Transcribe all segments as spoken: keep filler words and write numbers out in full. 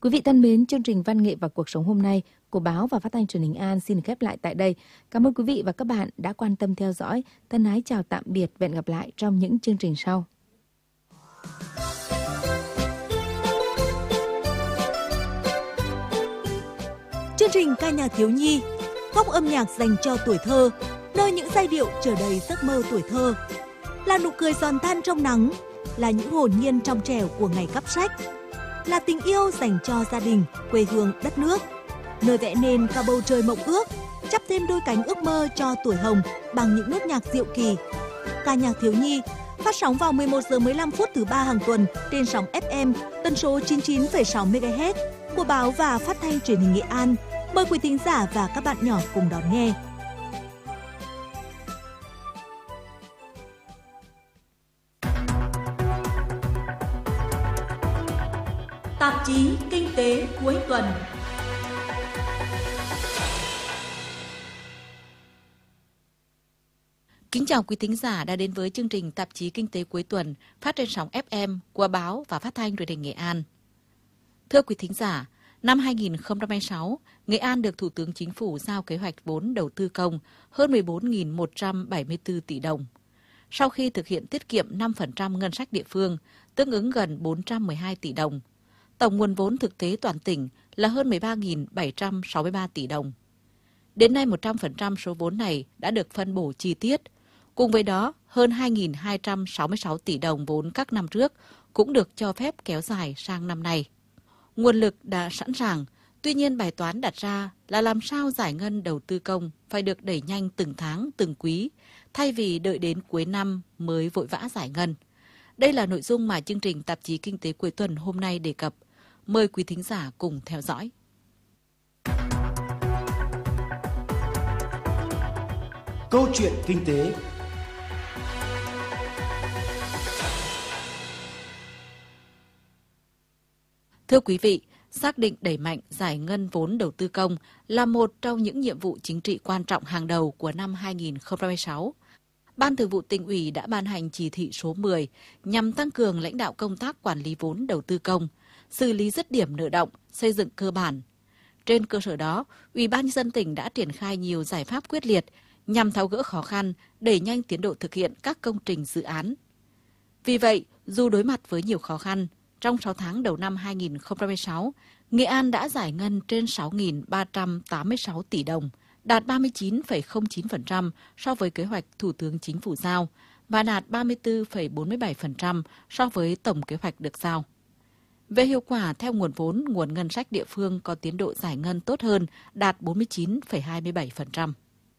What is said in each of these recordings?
Quý vị thân mến, chương trình Văn nghệ và cuộc sống hôm nay của báo và phát thanh truyền hình An xin khép lại tại đây. Cảm ơn quý vị và các bạn đã quan tâm theo dõi. Thân ái chào tạm biệt và hẹn gặp lại trong những chương trình sau. Chương trình ca nhạc thiếu nhi, góc âm nhạc dành cho tuổi thơ, nơi những giai điệu chở đầy giấc mơ tuổi thơ, là nụ cười giòn tan trong nắng, là những hồn nhiên trong trẻo của ngày cắp sách, là tình yêu dành cho gia đình, quê hương, đất nước, nơi vẽ nên cả bầu trời mộng ước, chắp thêm đôi cánh ước mơ cho tuổi hồng bằng những nốt nhạc diệu kỳ. Ca nhạc thiếu nhi phát sóng vào mười một giờ mười lăm phút thứ ba hàng tuần trên sóng ép em tần số chín mươi chín phẩy sáu mê ga héc của báo và phát thanh truyền hình Nghệ An. Mời quý thính giả và các bạn nhỏ cùng đón nghe. Tạp chí Kinh tế cuối tuần. Kính chào quý thính giả đã đến với chương trình Tạp chí Kinh tế cuối tuần phát trên sóng ép em của báo và phát thanh truyền hình Nghệ An. Thưa quý thính giả, năm hai nghìn không trăm hai mươi sáu, Nghệ An được Thủ tướng Chính phủ giao kế hoạch vốn đầu tư công hơn mười bốn nghìn một trăm bảy mươi tư tỷ đồng. Sau khi thực hiện tiết kiệm năm phần trăm ngân sách địa phương, tương ứng gần bốn trăm mười hai tỷ đồng, tổng nguồn vốn thực tế toàn tỉnh là hơn mười ba nghìn bảy trăm sáu mươi ba tỷ đồng. Đến nay một trăm phần trăm số vốn này đã được phân bổ chi tiết. Cùng với đó, hơn hai nghìn hai trăm sáu mươi sáu tỷ đồng vốn các năm trước cũng được cho phép kéo dài sang năm nay. Nguồn lực đã sẵn sàng, tuy nhiên bài toán đặt ra là làm sao giải ngân đầu tư công phải được đẩy nhanh từng tháng, từng quý, thay vì đợi đến cuối năm mới vội vã giải ngân. Đây là nội dung mà chương trình Tạp chí Kinh tế cuối tuần hôm nay đề cập. Mời quý thính giả cùng theo dõi. Câu chuyện kinh tế. Thưa quý vị, xác định đẩy mạnh giải ngân vốn đầu tư công là một trong những nhiệm vụ chính trị quan trọng hàng đầu của năm hai nghìn không trăm hai mươi sáu. Ban Thường vụ Tỉnh ủy đã ban hành chỉ thị số mười nhằm tăng cường lãnh đạo công tác quản lý vốn đầu tư công, xử lý dứt điểm nợ động, xây dựng cơ bản. Trên cơ sở đó, Ủy ban nhân dân tỉnh đã triển khai nhiều giải pháp quyết liệt nhằm tháo gỡ khó khăn, đẩy nhanh tiến độ thực hiện các công trình dự án. Vì vậy, dù đối mặt với nhiều khó khăn, trong sáu tháng đầu năm hai nghìn không trăm hai mươi sáu, Nghệ An đã giải ngân trên sáu nghìn ba trăm tám mươi sáu tỷ đồng, đạt ba mươi chín phẩy không chín phần trăm so với kế hoạch Thủ tướng Chính phủ giao và đạt ba mươi tư phẩy bốn mươi bảy phần trăm so với tổng kế hoạch được giao. Về hiệu quả theo nguồn vốn, nguồn ngân sách địa phương có tiến độ giải ngân tốt hơn, đạt bốn mươi chín phẩy hai mươi bảy phần trăm.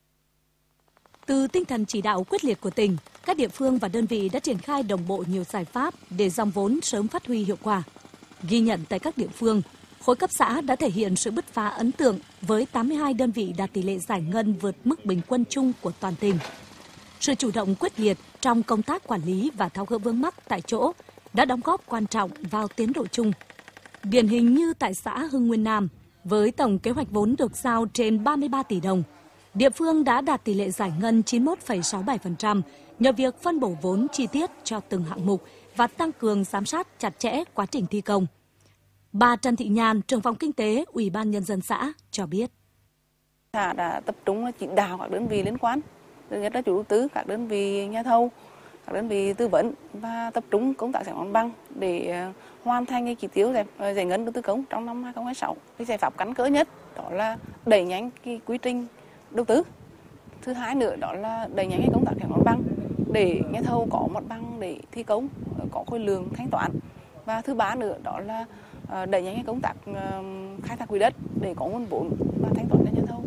Từ tinh thần chỉ đạo quyết liệt của tỉnh, các địa phương và đơn vị đã triển khai đồng bộ nhiều giải pháp để dòng vốn sớm phát huy hiệu quả. Ghi nhận tại các địa phương, khối cấp xã đã thể hiện sự bứt phá ấn tượng với tám mươi hai đơn vị đạt tỷ lệ giải ngân vượt mức bình quân chung của toàn tỉnh. Sự chủ động quyết liệt trong công tác quản lý và tháo gỡ vướng mắc tại chỗ đã đóng góp quan trọng vào tiến độ chung. Điển hình như tại xã Hưng Nguyên Nam, với tổng kế hoạch vốn được giao trên ba mươi ba tỷ đồng, địa phương đã đạt tỷ lệ giải ngân chín mươi mốt phẩy sáu mươi bảy phần trăm nhờ việc phân bổ vốn chi tiết cho từng hạng mục và tăng cường giám sát chặt chẽ quá trình thi công. Bà Trần Thị Nhàn, trưởng phòng kinh tế, Ủy ban nhân dân xã cho biết. Xã đã tập trung chỉ đạo các đơn vị liên quan, thứ nhất là chủ đầu tư, các đơn vị nhà thầu, các đơn vị tư vấn và tập trung công tác giải phóng mặt bằng để hoàn thành cái chỉ tiêu giải ngân đầu tư công trong năm hai nghìn không trăm hai mươi sáu. Cái giải pháp căn cơ nhất đó là đẩy nhanh cái quy trình đầu tư. Thứ hai nữa đó là đẩy nhanh cái công tác giải phóng mặt bằng để nhà thầu có mặt bằng để thi công, có khối lượng thanh toán. Và thứ ba nữa đó là đẩy nhanh cái công tác khai thác quỹ đất để có nguồn vốn và thanh toán cho nhà thầu.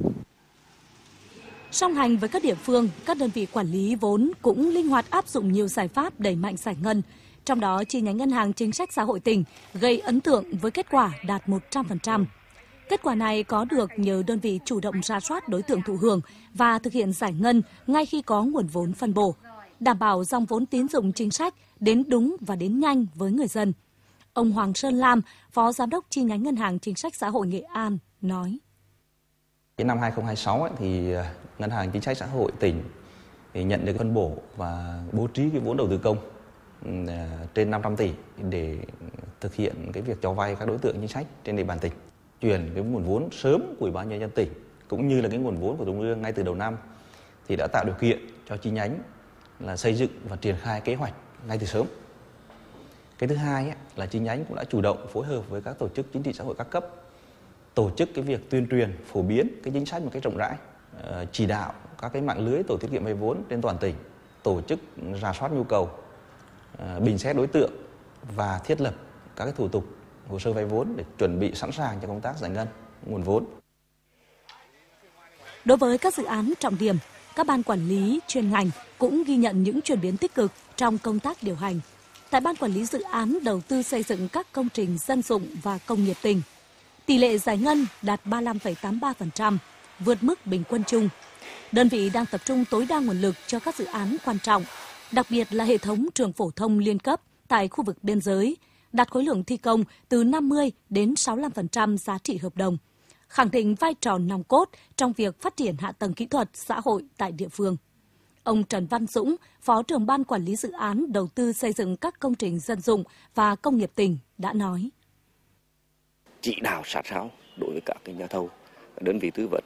Song hành với các địa phương, các đơn vị quản lý vốn cũng linh hoạt áp dụng nhiều giải pháp đẩy mạnh giải ngân. Trong đó, chi nhánh Ngân hàng Chính sách Xã hội tỉnh gây ấn tượng với kết quả đạt một trăm phần trăm. Kết quả này có được nhờ đơn vị chủ động rà soát đối tượng thụ hưởng và thực hiện giải ngân ngay khi có nguồn vốn phân bổ, đảm bảo dòng vốn tín dụng chính sách đến đúng và đến nhanh với người dân. Ông Hoàng Sơn Lam, Phó Giám đốc chi nhánh Ngân hàng Chính sách Xã hội Nghệ An nói. Năm hai nghìn không trăm hai mươi sáu ấy, thì Ngân hàng Chính sách Xã hội tỉnh thì nhận được phân bổ và bố trí cái vốn đầu tư công trên năm trăm tỷ để thực hiện cái việc cho vay các đối tượng chính sách trên địa bàn tỉnh. Chuyển cái nguồn vốn sớm của Ủy ban nhân dân tỉnh cũng như là cái nguồn vốn của Trung ương ngay từ đầu năm thì đã tạo điều kiện cho chi nhánh là xây dựng và triển khai kế hoạch ngay từ sớm. Cái thứ hai ấy, là chi nhánh cũng đã chủ động phối hợp với các tổ chức chính trị xã hội các cấp, tổ chức cái việc tuyên truyền phổ biến cái chính sách một cách rộng rãi, chỉ đạo các cái mạng lưới tổ tiết kiệm vay vốn trên toàn tỉnh, tổ chức rà soát nhu cầu, bình xét đối tượng và thiết lập các cái thủ tục hồ sơ vay vốn để chuẩn bị sẵn sàng cho công tác giải ngân nguồn vốn. Đối với các dự án trọng điểm, các ban quản lý chuyên ngành cũng ghi nhận những chuyển biến tích cực trong công tác điều hành. Tại Ban Quản lý Dự án Đầu tư xây dựng các công trình dân dụng và công nghiệp tỉnh, tỷ lệ giải ngân đạt ba mươi lăm phẩy tám mươi ba phần trăm, vượt mức bình quân chung. Đơn vị đang tập trung tối đa nguồn lực cho các dự án quan trọng, đặc biệt là hệ thống trường phổ thông liên cấp tại khu vực biên giới, đạt khối lượng thi công từ năm mươi đến sáu mươi lăm phần trăm giá trị hợp đồng, khẳng định vai trò nòng cốt trong việc phát triển hạ tầng kỹ thuật xã hội tại địa phương. Ông Trần Văn Dũng, Phó trưởng Ban Quản lý Dự án Đầu tư xây dựng các công trình dân dụng và công nghiệp tỉnh đã nói. Chỉ đạo sát sao đối với các cái nhà thầu, đơn vị tư vấn